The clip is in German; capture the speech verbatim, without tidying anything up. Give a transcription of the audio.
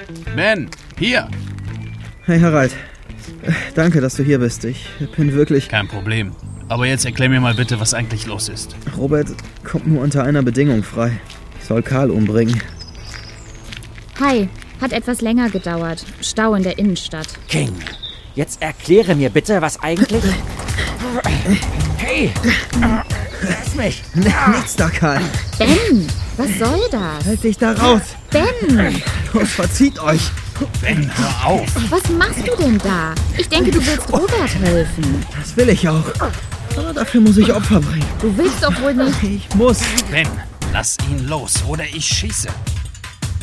Ben, hier. Hey Harald, danke, dass du hier bist. Ich bin wirklich... Kein Problem. Aber jetzt erklär mir mal bitte, was eigentlich los ist. Robert kommt nur unter einer Bedingung frei. Ich soll Karl umbringen. Hi, hat etwas länger gedauert. Stau in der Innenstadt. King, jetzt erkläre mir bitte, was eigentlich... Hey, lass mich. Nichts da, Karl. Ben, was soll das? Halt dich da raus. Ben, Los, verzieht euch. Ben, hör auf. was machst du denn da? Ich denke, du willst Robert helfen. Das will ich auch. Aber dafür muss ich Opfer bringen. Du willst doch wohl nicht... Ich muss. Ben, lass ihn los oder ich schieße.